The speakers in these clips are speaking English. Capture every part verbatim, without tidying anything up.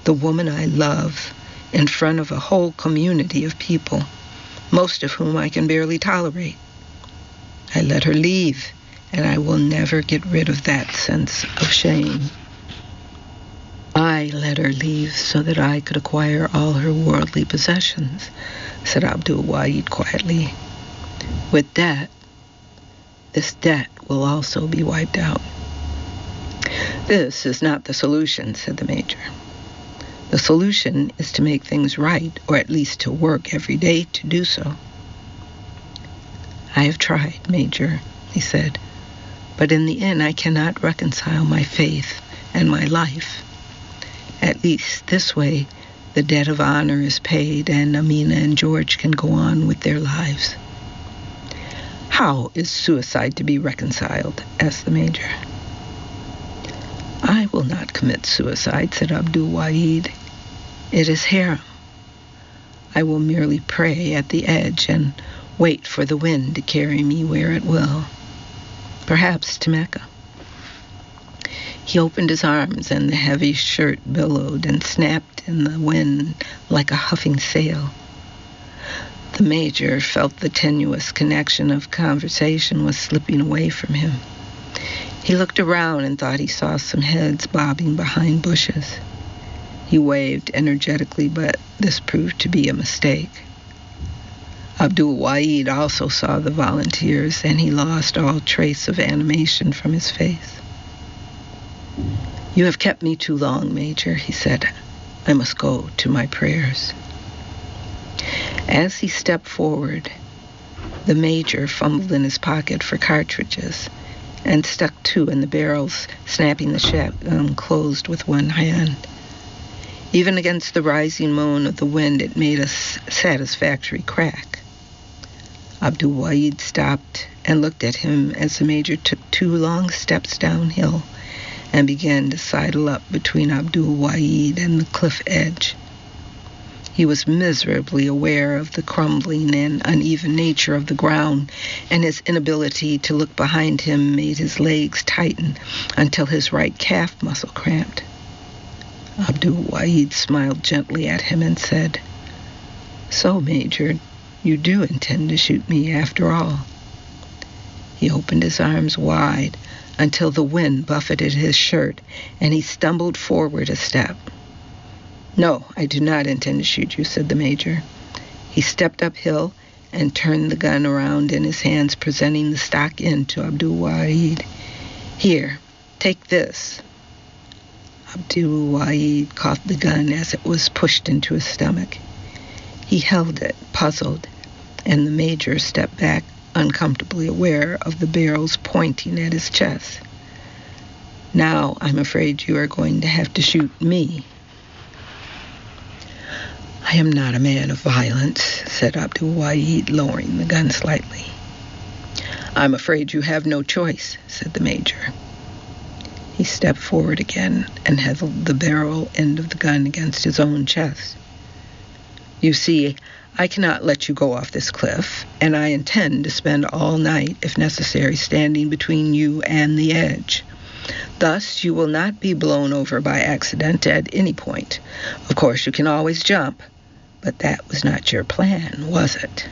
the woman I love, in front of a whole community of people, most of whom I can barely tolerate. I let her leave, and I will never get rid of that sense of shame. I let her leave so that I could acquire all her worldly possessions, said Abdul Wahid quietly. With that, this debt will also be wiped out. This is not the solution, said the Major. The solution is to make things right, or at least to work every day to do so. I have tried, Major, he said, but in the end I cannot reconcile my faith and my life. At least this way, the debt of honor is paid and Amina and George can go on with their lives. How is suicide to be reconciled? Asked the Major. I will not commit suicide, said Abdul Wahid. It is harem. I will merely pray at the edge and wait for the wind to carry me where it will, perhaps to Mecca. He opened his arms, and the heavy shirt billowed and snapped in the wind like a huffing sail. The Major felt the tenuous connection of conversation was slipping away from him. He looked around and thought he saw some heads bobbing behind bushes. He waved energetically, but this proved to be a mistake. Abdul Wahid also saw the volunteers, and he lost all trace of animation from his face. You have kept me too long, Major, he said. I must go to my prayers. As he stepped forward, the Major fumbled in his pocket for cartridges and stuck two in the barrels, snapping the shotgun closed with one hand. Even against the rising moan of the wind, it made a satisfactory crack. Abdul Wahid stopped and looked at him as the Major took two long steps downhill and began to sidle up between Abdul Wahid and the cliff edge. He was miserably aware of the crumbling and uneven nature of the ground, and his inability to look behind him made his legs tighten until his right calf muscle cramped. Abdul Wahid smiled gently at him and said, So, Major, you do intend to shoot me after all. He opened his arms wide until the wind buffeted his shirt, and he stumbled forward a step. No, I do not intend to shoot you, said the Major. He stepped uphill and turned the gun around in his hands, presenting the stock end to Abdul Wahid. Here, take this. Abdul Wahid caught the gun as it was pushed into his stomach. He held it, puzzled, and the Major stepped back, uncomfortably aware of the barrels pointing at his chest. Now I'm afraid you are going to have to shoot me. I am not a man of violence, said Abdul Wahid, lowering the gun slightly. I'm afraid you have no choice, said the Major. He stepped forward again and held the barrel end of the gun against his own chest. You see, I cannot let you go off this cliff, and I intend to spend all night, if necessary, standing between you and the edge. Thus, you will not be blown over by accident at any point. Of course, you can always jump, but that was not your plan, was it?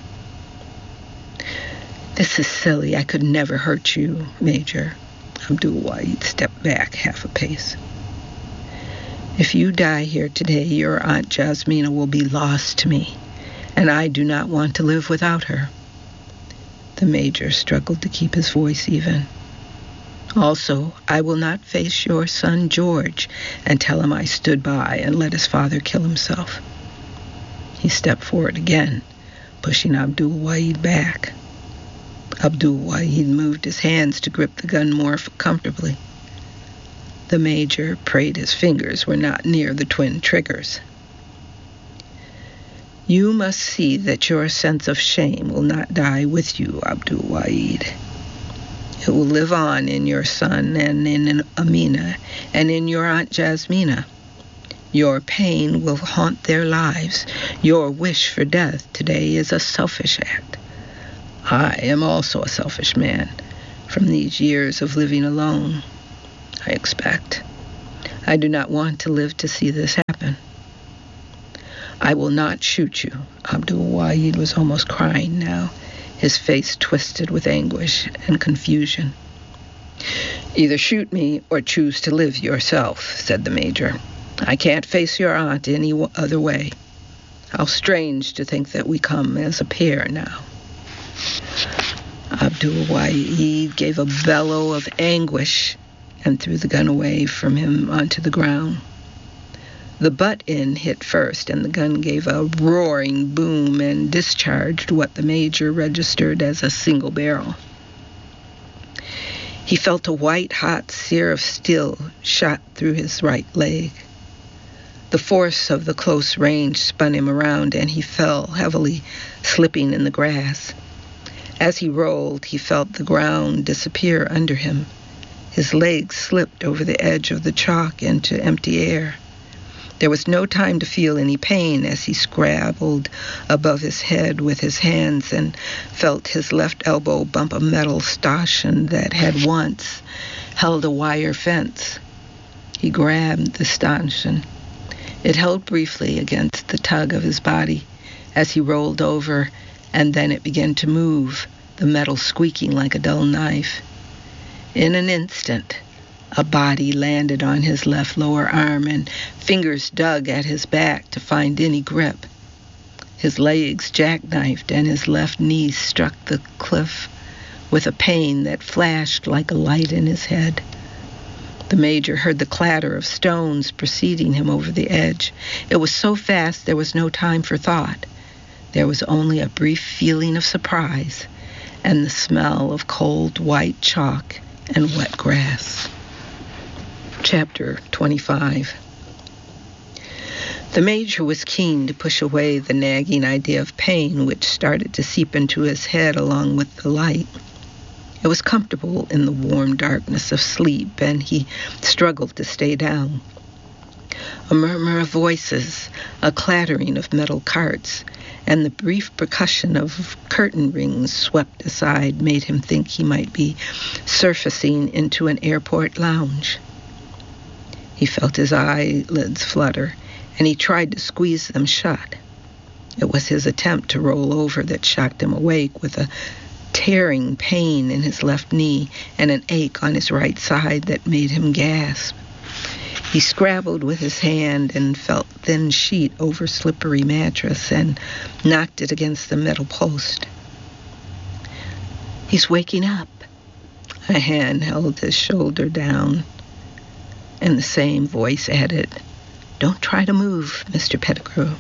This is silly. I could never hurt you, Major. Abdul Wahid stepped back half a pace. If you die here today, your Aunt Jasmina will be lost to me, and I do not want to live without her. The Major struggled to keep his voice even. Also, I will not face your son George and tell him I stood by and let his father kill himself. He stepped forward again, pushing Abdul Wahid back. Abdul Wahid moved his hands to grip the gun more comfortably. The Major prayed his fingers were not near the twin triggers. You must see that your sense of shame will not die with you, Abdul Wahid. It will live on in your son and in Amina and in your Aunt Jasmina. Your pain will haunt their lives. Your wish for death today is a selfish act. I am also a selfish man from these years of living alone, I expect. I do not want to live to see this happen. I will not shoot you. Abdul Wahid was almost crying now, his face twisted with anguish and confusion. Either shoot me or choose to live yourself, said the major. I can't face your aunt any other way. How strange to think that we come as a pair now. Abdul Wahid gave a bellow of anguish and threw the gun away from him onto the ground. The butt-end hit first, and the gun gave a roaring boom and discharged what the major registered as a single barrel. He felt a white-hot sear of steel shot through his right leg. The force of the close range spun him around, and he fell heavily, slipping in the grass. As he rolled, he felt the ground disappear under him. His legs slipped over the edge of the chalk into empty air. There was no time to feel any pain as he scrabbled above his head with his hands and felt his left elbow bump a metal stanchion that had once held a wire fence. He grabbed the stanchion. It held briefly against the tug of his body as he rolled over, and then it began to move, the metal squeaking like a dull knife. In an instant, a body landed on his left lower arm, and fingers dug at his back to find any grip. His legs jackknifed, and his left knee struck the cliff with a pain that flashed like a light in his head. The major heard the clatter of stones preceding him over the edge. It was so fast there was no time for thought. There was only a brief feeling of surprise and the smell of cold white chalk and wet grass. Chapter twenty-five. The major was keen to push away the nagging idea of pain which started to seep into his head along with the light. It was comfortable in the warm darkness of sleep, and he struggled to stay down. A murmur of voices, a clattering of metal carts, and the brief percussion of curtain rings swept aside made him think he might be surfacing into an airport lounge. He felt his eyelids flutter, and he tried to squeeze them shut. It was his attempt to roll over that shocked him awake with a tearing pain in his left knee and an ache on his right side that made him gasp. He scrabbled with his hand and felt thin sheet over slippery mattress and knocked it against the metal post. He's waking up. A hand held his shoulder down, and the same voice added, "Don't try to move, Mister Pettigrew."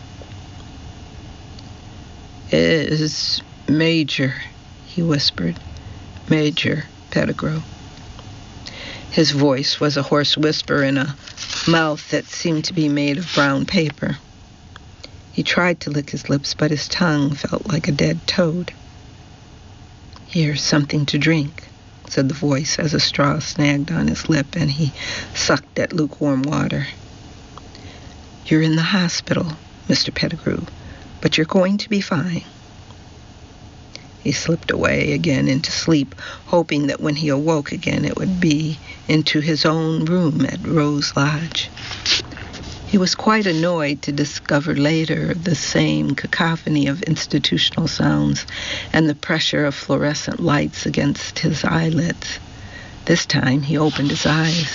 "Is Major," he whispered. "Major Pettigrew." His voice was a hoarse whisper in a mouth that seemed to be made of brown paper. He tried to lick his lips, but his tongue felt like a dead toad. "Here's something to drink," said the voice as a straw snagged on his lip and he sucked at lukewarm water. "You're in the hospital, Mister Pettigrew, but you're going to be fine." He slipped away again into sleep, hoping that when he awoke again it would be into his own room at Rose Lodge. He was quite annoyed to discover later the same cacophony of institutional sounds and the pressure of fluorescent lights against his eyelids. This time he opened his eyes.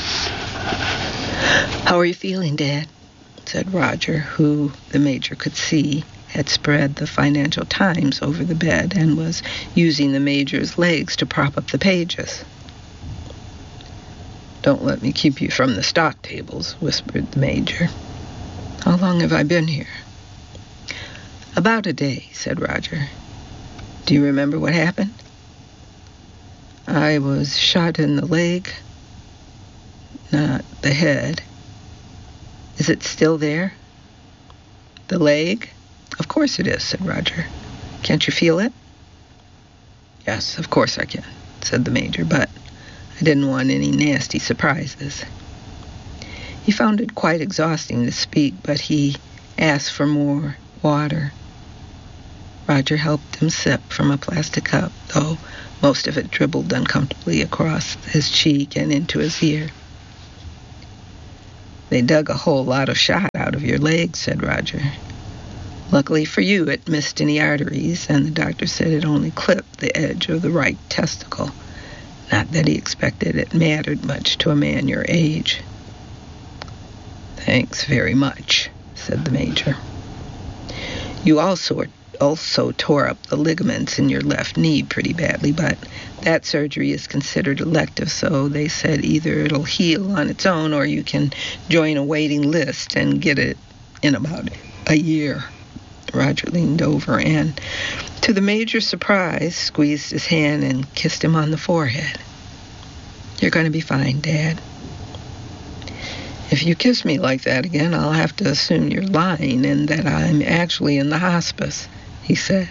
"How are you feeling, Dad?" said Roger, who, the major could see, had spread the Financial Times over the bed and was using the major's legs to prop up the pages. "Don't let me keep you from the stock tables," whispered the major. "How long have I been here?" "About a day," said Roger. "Do you remember what happened?" "I was shot in the leg, not the head." "Is it still there?" "The leg? Of course it is," said Roger. "Can't you feel it?" "Yes, of course I can," said the major, "but I didn't want any nasty surprises." He found it quite exhausting to speak, but he asked for more water. Roger helped him sip from a plastic cup, though most of it dribbled uncomfortably across his cheek and into his ear. They dug a whole lot of shot out of your leg, said Roger. Luckily for you, it missed any arteries, and the doctor said it only clipped the edge of the right testicle. Not that he expected it mattered much to a man your age. Thanks very much, said the major. You also also tore up the ligaments in your left knee pretty badly, but that surgery is considered elective, so they said either it'll heal on its own or you can join a waiting list and get it in about a year. Roger leaned over and, to the major's surprise, squeezed his hand and kissed him on the forehead. You're going to be fine, Dad. If you kiss me like that again, I'll have to assume you're lying and that I'm actually in the hospice, he said.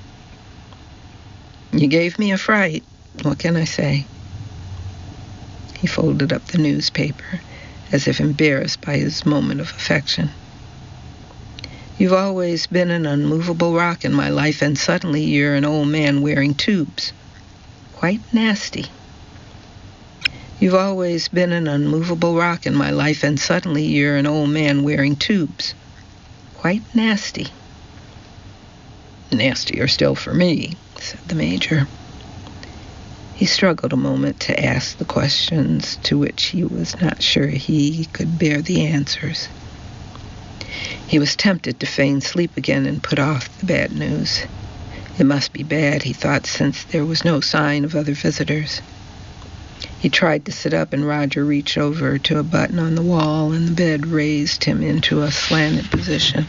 You gave me a fright. What can I say? He folded up the newspaper, as if embarrassed by his moment of affection. You've always been an unmovable rock in my life, and suddenly you're an old man wearing tubes. Quite nasty. You've always been an unmovable rock in my life, and suddenly you're an old man wearing tubes. Quite nasty. Nastier still for me, said the major. He struggled a moment to ask the questions to which he was not sure he could bear the answers. He was tempted to feign sleep again and put off the bad news. It must be bad, he thought, since there was no sign of other visitors. He tried to sit up, and Roger reached over to a button on the wall, and the bed raised him into a slanted position.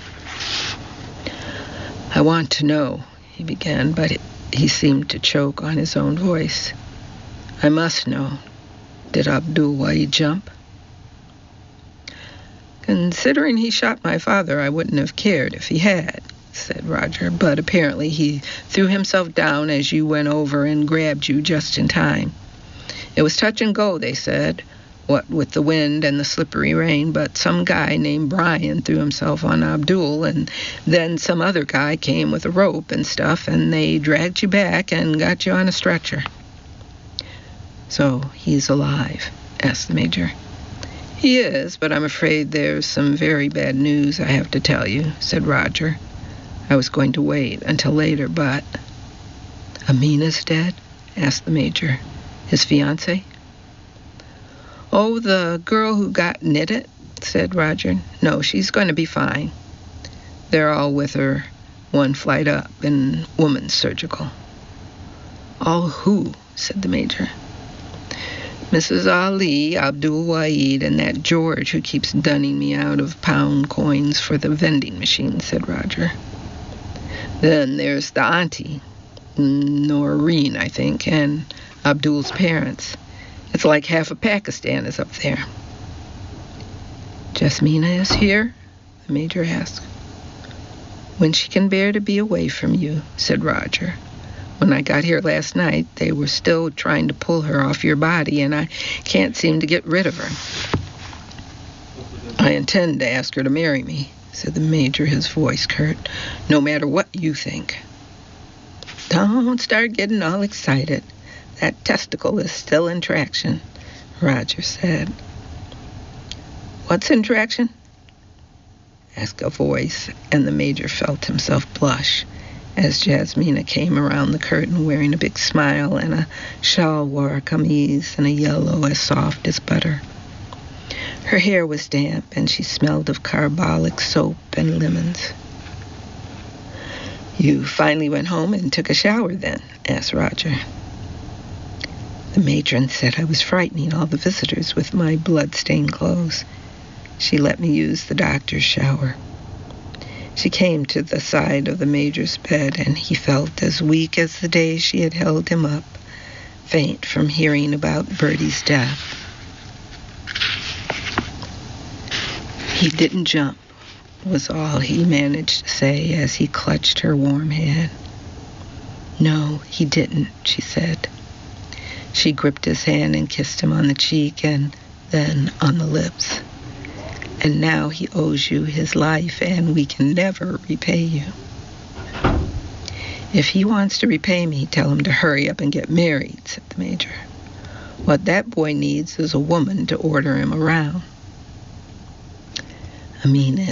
I want to know, he began, but it, he seemed to choke on his own voice. I must know. Did Abdul Wahid jump? Considering he shot my father, I wouldn't have cared if he had, said Roger, but apparently he threw himself down as you went over and grabbed you just in time. It was touch and go, they said, what with the wind and the slippery rain, but some guy named Brian threw himself on Abdul, and then some other guy came with a rope and stuff, and they dragged you back and got you on a stretcher. So he's alive? Asked the major. He is, but I'm afraid there's some very bad news I have to tell you, said Roger. I was going to wait until later, but... Amina's dead? Asked the major. His fiancée? Oh, the girl who got knitted, said Roger. No, she's going to be fine. They're all with her one flight up in woman's surgical. All who? Said the major. Missus Ali, Abdul Wahid, and that George who keeps dunning me out of pound coins for the vending machine, said Roger. Then there's the auntie, Noreen, I think, and Abdul's parents. It's like half of Pakistan is up there. Jasmina is here? The major asked. When she can bear to be away from you, said Roger. When I got here last night, they were still trying to pull her off your body, and I can't seem to get rid of her. I intend to ask her to marry me, said the major, his voice curt, no matter what you think. Don't start getting all excited. That testicle is still in traction, Roger said. What's in traction? Asked a voice, and the major felt himself blush as Jasmina came around the curtain wearing a big smile and a shalwar kameez in a yellow as soft as butter. Her hair was damp, and she smelled of carbolic soap and lemons. You finally went home and took a shower then? Asked Roger. The matron said I was frightening all the visitors with my blood-stained clothes. She let me use the doctor's shower. She came to the side of the major's bed, and he felt as weak as the day she had held him up, faint from hearing about Bertie's death. He didn't jump, was all he managed to say as he clutched her warm hand. No, he didn't, she said. She gripped his hand and kissed him on the cheek and then on the lips. And now he owes you his life, and we can never repay you. If he wants to repay me, tell him to hurry up and get married, said the major. What that boy needs is a woman to order him around. Amin